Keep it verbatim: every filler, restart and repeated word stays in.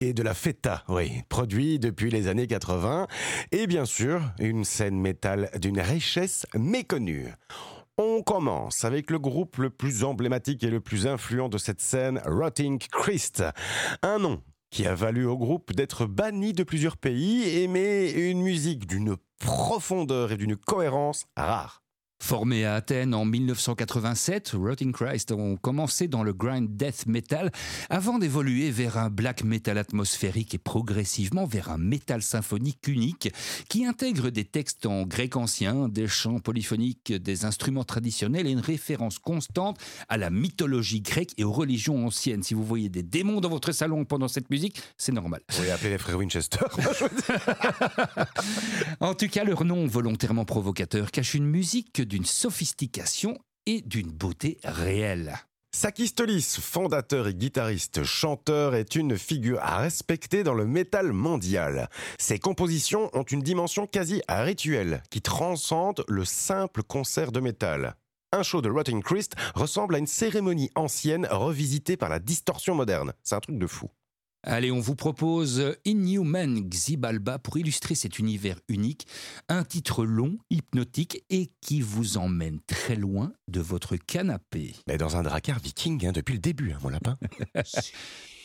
et de la feta, oui, produit depuis les années quatre-vingts, et bien sûr, une scène métal d'une richesse méconnue. On commence avec le groupe le plus emblématique et le plus influent de cette scène, Rotting Christ, un nom qui a valu au groupe d'être banni de plusieurs pays, et mais une musique d'une profondeur et d'une cohérence rares. Formés à Athènes en dix-neuf cent quatre-vingt-sept, Rotting Christ ont commencé dans le grind death metal avant d'évoluer vers un black metal atmosphérique et progressivement vers un metal symphonique unique qui intègre des textes en grec ancien, des chants polyphoniques, des instruments traditionnels et une référence constante à la mythologie grecque et aux religions anciennes. Si vous voyez des démons dans votre salon pendant cette musique, c'est normal. Vous pouvez appeler les frères Winchester. En tout cas, leur nom volontairement provocateur cache une musique d'une sophistication et d'une beauté réelle. Sakis Tolis, fondateur et guitariste chanteur, est une figure à respecter dans le métal mondial. Ses compositions ont une dimension quasi rituelle qui transcende le simple concert de métal. Un show de Rotting Christ ressemble à une cérémonie ancienne revisitée par la distorsion moderne. C'est un truc de fou. Allez, on vous propose Inhuman Xibalba pour illustrer cet univers unique, un titre long, hypnotique et qui vous emmène très loin de votre canapé. Mais dans un dracard viking hein, depuis le début, hein, mon lapin.